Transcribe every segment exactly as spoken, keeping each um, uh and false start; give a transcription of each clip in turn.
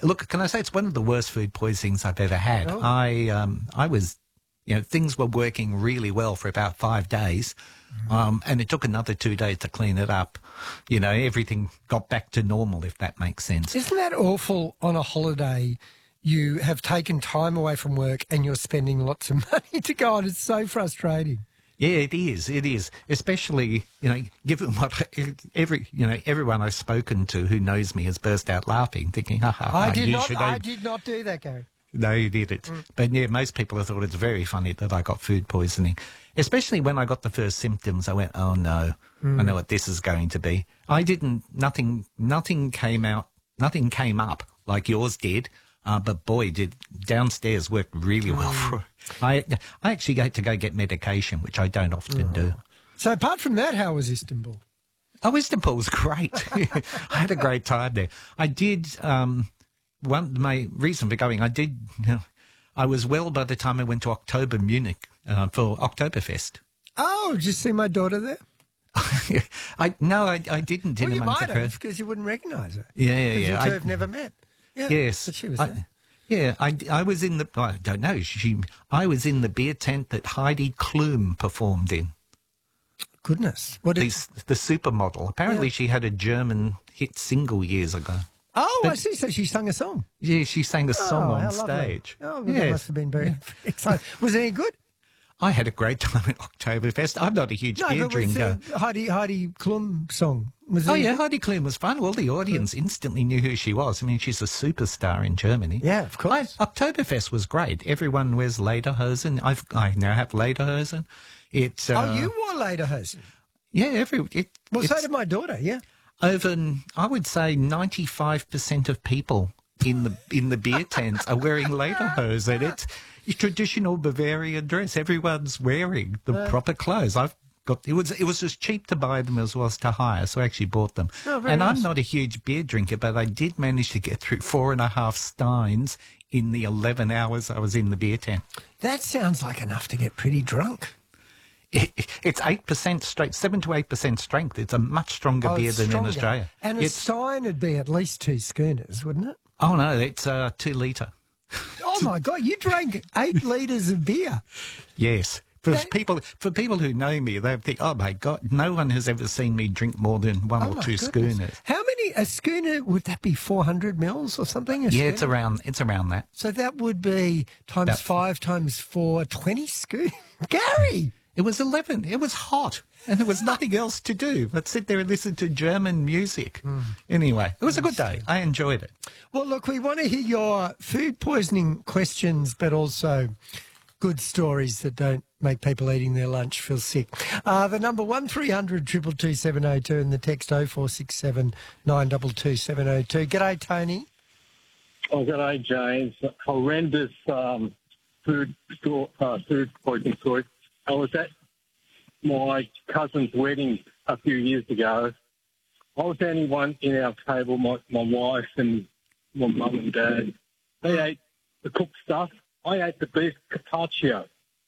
Look, can I say it's one of the worst food poisonings I've ever had. Oh. I um, I was, you know, things were working really well for about five days, um, and it took another two days to clean it up. You know, everything got back to normal, if that makes sense. Isn't that awful on a holiday? You have taken time away from work and you're spending lots of money to go on. It's so frustrating. Yeah, it is. It is, especially, you know, given what every, you know, everyone I've spoken to who knows me has burst out laughing, thinking, ha ha, ha, I did you not. should I have- did not do that, Gary. No, you didn't. Mm. But yeah, most people have thought it's very funny that I got food poisoning. Especially when I got the first symptoms, I went, oh no, Mm. I know what this is going to be. I didn't, nothing, nothing came out, nothing came up like yours did. Uh, but boy, did downstairs work really well Mm. for I I actually had to go get medication, which I don't often do. So apart from that, how was Istanbul? Oh, Istanbul was great. I had a great time there. I did, um, one, my reason for going, I did, you know, I was well by the time I went to October Munich uh, for Oktoberfest. Oh, did you see my daughter there? I No, I, I didn't. Well, in you a month might of her. have, because you wouldn't recognise her. Yeah, yeah, Because yeah. you I- two have never met. Yeah, Yes. but she was I- there. Yeah, I, I was in the, I don't know, she, I was in the beer tent that Heidi Klum performed in. Goodness. What The, is... the supermodel. Apparently Yeah. she had a German hit single years ago. Oh, I but- see. So she sung a song. Yeah, she sang a song oh, on how lovely. stage. Oh, well, that Yes. must have been very exciting. Was it any good? I had a great time at Oktoberfest. I'm not a huge No, beer but was drinker. the Heidi, Heidi Klum song. Was Oh, it yeah, good? Heidi Klum was fun. Well, the audience instantly knew who she was. I mean, she's a superstar in Germany. Yeah, of course. I, Oktoberfest was great. Everyone wears lederhosen. I've, I now have lederhosen. It's, uh, oh, you wore lederhosen. Yeah, every... It, Well, so it's did my daughter, yeah. over, I would say, ninety-five percent of people in the in the beer tents are wearing lederhosen. It's a traditional Bavarian dress. Everyone's wearing the proper clothes. I've got it was it was as cheap to buy them as was to hire, so I actually bought them. Oh, very and I'm nice. not a huge beer drinker, but I did manage to get through four and a half steins in the eleven hours I was in the beer tent. That sounds like enough to get pretty drunk. It, it's eight percent strength, seven to eight percent strength. It's a much stronger Oh, beer it's than stronger. in Australia. And a It's- stein would be at least two schooners, wouldn't it? Oh no, it's uh, two litre. Oh, my God, you drank eight litres of beer. Yes. For That- people, for people who know me, they think, "Oh my God, no one has ever seen me drink more than one Oh, or my two goodness. schooners." How many, a schooner, would that be four hundred mils or something? A Yeah, it's schooner? around. It's around that. So that would be times About- five times four, twenty schooners. Gary! It was eleven. It was hot, and there was nothing else to do but sit there and listen to German music. Hmm. Anyway, it was a good day. I enjoyed it. Well, look, we want to hear your food poisoning questions, but also good stories that don't make people eating their lunch feel sick. Uh, the number one three hundred two two two seven oh two and the text oh four six seven nine two two seven oh two. G'day, Tony. Oh, g'day, James. Horrendous um, food store, uh, food poisoning story. I was at my cousin's wedding a few years ago. I was the only one in our table, my, my wife and my mum and dad. They ate the cooked stuff. I ate the beef carpaccio.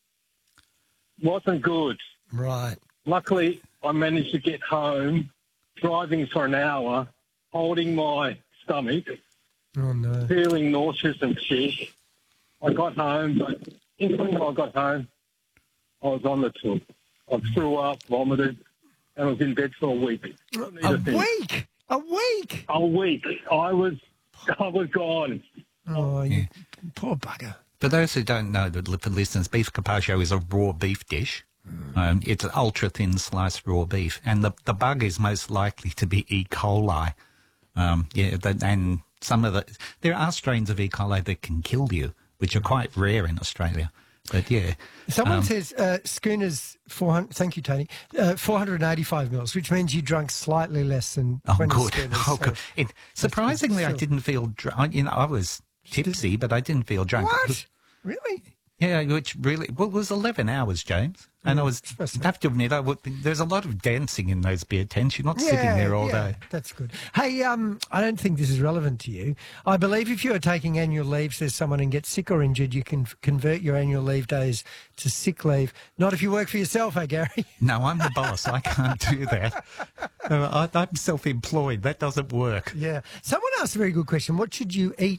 Wasn't good. Right. Luckily, I managed to get home, driving for an hour, holding my stomach, Oh, no. feeling nauseous and sick. I got home, but instantly when I got home, I was on the tour. I threw up, vomited, and I was in bed for a week. A week? A week? A week. I was, I was gone. Oh, you poor bugger. For those who don't know, for listeners, beef carpaccio is a raw beef dish. Um, it's an ultra-thin sliced raw beef, and the the bug is most likely to be E. coli. Um, yeah, that, and some of the there are strains of E. coli that can kill you, which are quite rare in Australia. But yeah, Someone um, says uh, schooners four hundred. Thank you, Tony. Uh, four hundred eighty-five mils, which means you drunk slightly less than oh twenty good, schooners. oh so- good. It, surprisingly, I still- didn't feel drunk. You know, I was tipsy, but I didn't feel drunk. What? Really? Yeah, which really, well, it was eleven hours, James. And I was, supposed to- have to admit, I would, there's a lot of dancing in those beer tents. You're not sitting there all yeah, day. That's good. Hey, um, I don't think this is relevant to you. I believe if you are taking annual leave, says someone, and get sick or injured, you can f- convert your annual leave days to sick leave. Not if you work for yourself, eh, Gary? No, I'm the boss. I can't do that. Uh, I, I'm self-employed. That doesn't work. Yeah. Someone asked a very good question. What should you eat